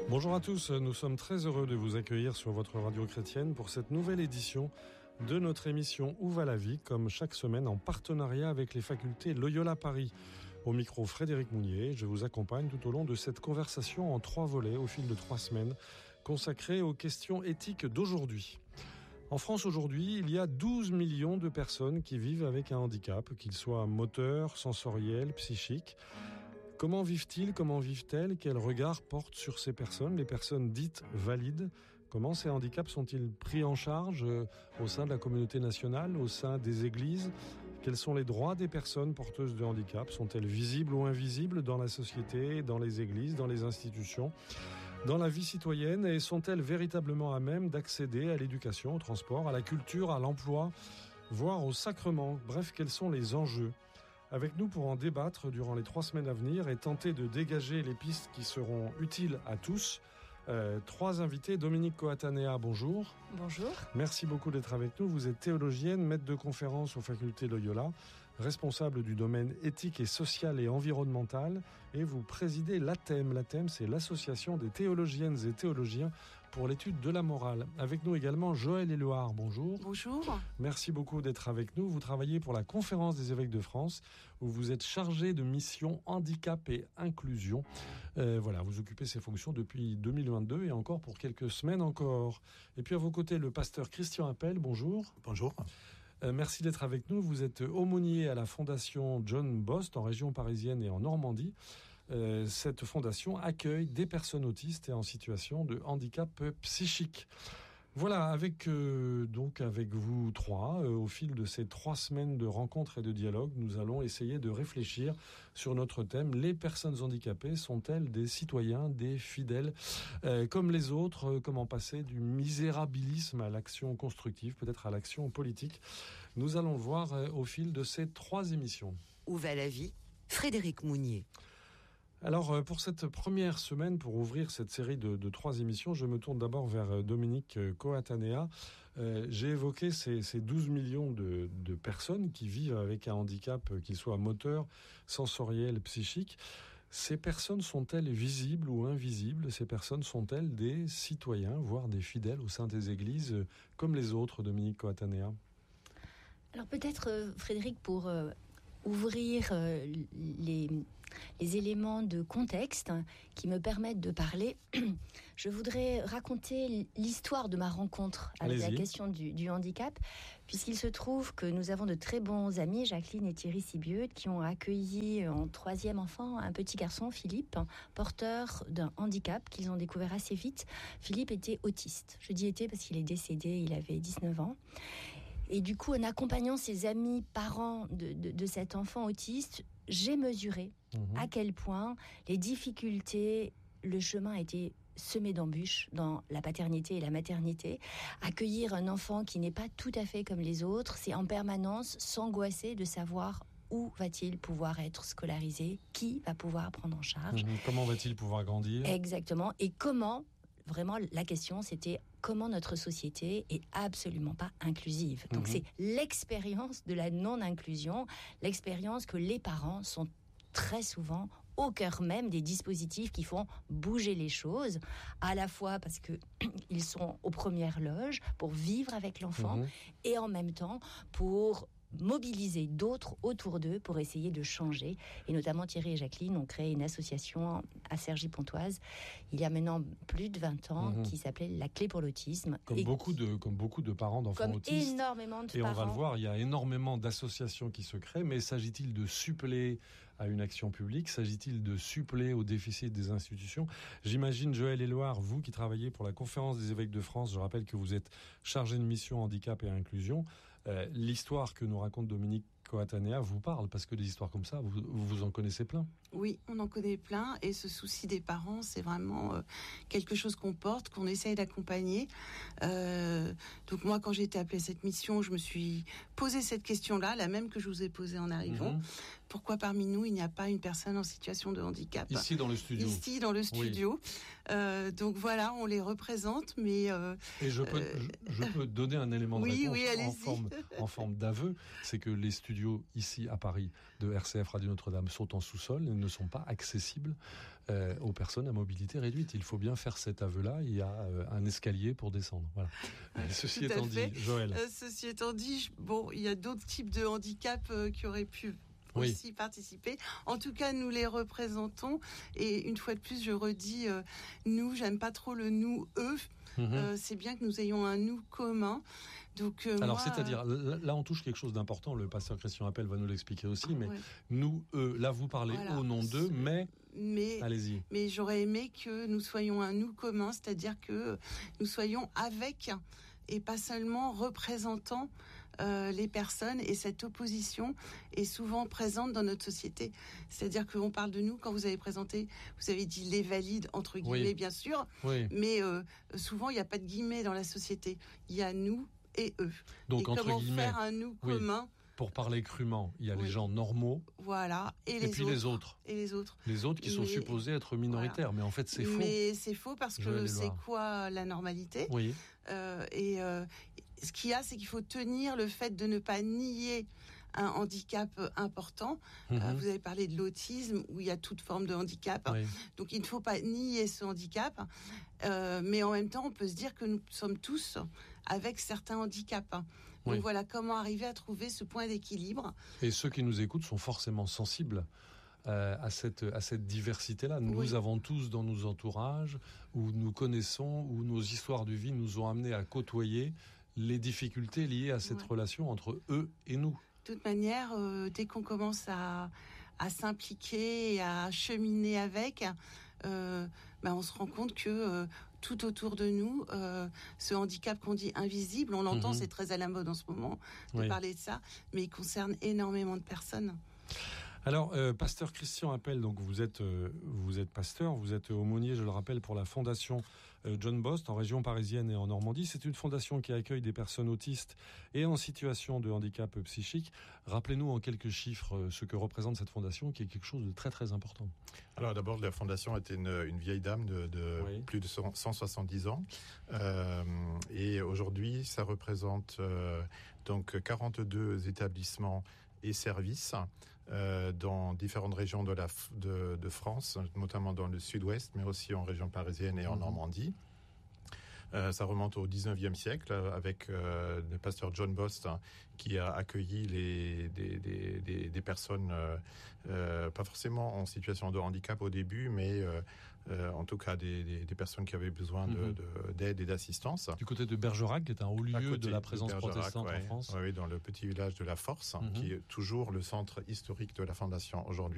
Bonjour à tous, nous sommes très heureux de vous accueillir sur votre radio chrétienne pour cette nouvelle édition de notre émission Où va la vie, comme chaque semaine en partenariat avec les facultés Loyola Paris. Au micro Frédéric Mounier, je vous accompagne tout au long de cette conversation en 3 volets au fil de 3 semaines consacrées aux questions éthiques d'aujourd'hui. En France aujourd'hui, il y a 12 millions de personnes qui vivent avec un handicap, qu'il soit moteur, sensoriel, psychique. Comment vivent-ils ? Comment vivent-elles ? Quel regard portent sur ces personnes, les personnes dites valides ? Comment ces handicaps sont-ils pris en charge au sein de la communauté nationale, au sein des églises ? Quels sont les droits des personnes porteuses de handicap ? Sont-elles visibles ou invisibles dans la société, dans les églises, dans les institutions, dans la vie citoyenne ? Et sont-elles véritablement à même d'accéder à l'éducation, au transport, à la culture, à l'emploi, voire au sacrement ? Bref, quels sont les enjeux ? Avec nous pour en débattre durant les 3 semaines à venir et tenter de dégager les pistes qui seront utiles à tous. 3 invités. Dominique Coatanea, bonjour. Bonjour. Merci beaucoup d'être avec nous. Vous êtes théologienne, maître de conférences aux facultés Loyola, responsable du domaine éthique et social et environnemental, et vous présidez l'ATEM. L'ATEM, c'est l'Association des théologiennes et théologiens pour l'étude de la morale. Avec nous également Joël Éluard, bonjour. Bonjour. Merci beaucoup d'être avec nous. Vous travaillez pour la Conférence des évêques de France, où vous êtes chargé de mission handicap et inclusion. Vous occupez ces fonctions depuis 2022 et encore pour quelques semaines encore. Et puis à vos côtés, le pasteur Christian Appel, bonjour. Bonjour. Merci d'être avec nous. Vous êtes aumônier à la Fondation John Bost en région parisienne et en Normandie. Cette fondation accueille des personnes autistes et en situation de handicap psychique. Voilà, avec vous trois, au fil de ces 3 semaines de rencontres et de dialogues, nous allons essayer de réfléchir sur notre thème. Les personnes handicapées sont-elles des citoyens, des fidèles comme les autres ? Comment passer du misérabilisme à l'action constructive, peut-être à l'action politique ? Nous allons le voir au fil de ces 3 émissions. Où va la vie ? Frédéric Mounier. Alors, pour cette première semaine, pour ouvrir cette série de 3 émissions, je me tourne d'abord vers Dominique Coatanea. J'ai évoqué ces 12 millions de personnes qui vivent avec un handicap, qu'il soit moteur, sensoriel, psychique. Ces personnes sont-elles visibles ou invisibles ? Ces personnes sont-elles des citoyens, voire des fidèles au sein des églises, comme les autres, Dominique Coatanea ? Alors peut-être, Frédéric, pour ouvrir les éléments de contexte qui me permettent de parler, je voudrais raconter l'histoire de ma rencontre avec la question du handicap, puisqu'il se trouve que nous avons de très bons amis, Jacqueline et Thierry Sibieux, qui ont accueilli en 3e enfant un petit garçon, Philippe, porteur d'un handicap qu'ils ont découvert assez vite. Philippe était autiste. Je dis était parce qu'il est décédé, il avait 19 ans. Et du coup, en accompagnant ses amis parents de cet enfant autiste, j'ai mesuré à quel point les difficultés, le chemin était semé d'embûches dans la paternité et la maternité. Accueillir un enfant qui n'est pas tout à fait comme les autres, c'est en permanence s'angoisser de savoir où va-t-il pouvoir être scolarisé, qui va pouvoir prendre en charge. Comment va-t-il pouvoir grandir ? Exactement. Et comment, vraiment, la question, c'était comment notre société est absolument pas inclusive. Donc c'est l'expérience de la non-inclusion, l'expérience que les parents sont très souvent au cœur même des dispositifs qui font bouger les choses, à la fois parce que ils sont aux premières loges pour vivre avec l'enfant et en même temps pour mobiliser d'autres autour d'eux pour essayer de changer. Et notamment Thierry et Jacqueline ont créé une association à Cergy-Pontoise il y a maintenant plus de 20 ans qui s'appelait La Clé pour l'autisme. Comme beaucoup de parents d'enfants autistes. Énormément de et parents. On va le voir, il y a énormément d'associations qui se créent, mais s'agit-il de suppléer à une action publique ? S'agit-il de suppléer au déficit des institutions ? J'imagine, Joël Éluard, vous qui travaillez pour la Conférence des évêques de France, je rappelle que vous êtes chargé de mission handicap et inclusion, l'histoire que nous raconte Dominique Coatanea vous parle, parce que des histoires comme ça, vous en connaissez plein. Oui, on en connaît plein, et ce souci des parents, c'est vraiment quelque chose qu'on porte, qu'on essaye d'accompagner. Donc moi, quand j'ai été appelée à cette mission, je me suis posé cette question-là, la même que je vous ai posée en arrivant. pourquoi parmi nous il n'y a pas une personne en situation de handicap. Ici dans le studio. Ici dans le studio. Oui. Donc voilà, on les représente, mais... Et je peux donner un élément de réponse en forme d'aveu, c'est que les studios ici à Paris de RCF Radio Notre-Dame sont en sous-sol et ne sont pas accessibles aux personnes à mobilité réduite. Il faut bien faire cet aveu-là. Il y a un escalier pour descendre. Voilà. Ceci étant dit, Joël. Ceci étant dit, bon, il y a d'autres types de handicaps qui auraient pu aussi participer. En tout cas, nous les représentons. Et une fois de plus, je redis, nous, j'aime pas trop le nous, eux. C'est bien que nous ayons un nous commun. Donc, alors, c'est-à-dire, là, on touche quelque chose d'important. Le pasteur Christian Appel va nous l'expliquer aussi. Mais nous, eux, là, vous parlez au nom d'eux, mais allez-y. Mais j'aurais aimé que nous soyons un nous commun, c'est-à-dire que nous soyons avec et pas seulement représentant les personnes, et cette opposition est souvent présente dans notre société. C'est-à-dire qu'on parle de nous, quand vous avez présenté, vous avez dit les valides, entre guillemets, bien sûr, mais souvent il n'y a pas de guillemets dans la société. Il y a nous et eux. Donc, et entre comment guillemets, faire un nous commun? Pour parler crûment, il y a les gens normaux. Voilà. Et puis les autres. Et les autres. Les autres qui sont supposés être minoritaires. Voilà. Mais en fait, c'est faux. Mais c'est faux parce que c'est quoi la normalité? Oui. Ce qu'il y a, c'est qu'il faut tenir le fait de ne pas nier un handicap important. Vous avez parlé de l'autisme, où il y a toute forme de handicap. Oui. Donc, il ne faut pas nier ce handicap. Mais en même temps, on peut se dire que nous sommes tous avec certains handicaps. Donc voilà, comment arriver à trouver ce point d'équilibre. Et ceux qui nous écoutent sont forcément sensibles à cette diversité-là. Nous avons tous dans nos entourages, où nous connaissons, où nos histoires de vie nous ont amenés à côtoyer les difficultés liées à cette relation entre eux et nous. De toute manière, dès qu'on commence à s'impliquer et à cheminer avec, on se rend compte que tout autour de nous, ce handicap qu'on dit invisible, on l'entend, c'est très à la mode en ce moment de parler de ça, mais il concerne énormément de personnes. Alors, pasteur Christian Appel, donc vous êtes pasteur, vous êtes aumônier, je le rappelle, pour la fondation John Bost en région parisienne et en Normandie. C'est une fondation qui accueille des personnes autistes et en situation de handicap psychique. Rappelez-nous en quelques chiffres ce que représente cette fondation, qui est quelque chose de très très important. Alors d'abord, la fondation était une vieille dame de plus de 170 ans. Et aujourd'hui, ça représente donc 42 établissements et services dans différentes régions de France, notamment dans le sud-ouest, mais aussi en région parisienne et en Normandie. Ça remonte au 19e siècle avec le pasteur John Bost qui a accueilli des personnes pas forcément en situation de handicap au début, mais en tout cas des personnes qui avaient besoin d'aide et d'assistance. Du côté de Bergerac, qui est un haut lieu de la présence protestante en France. Oui, dans le petit village de la Force, qui est toujours le centre historique de la Fondation aujourd'hui.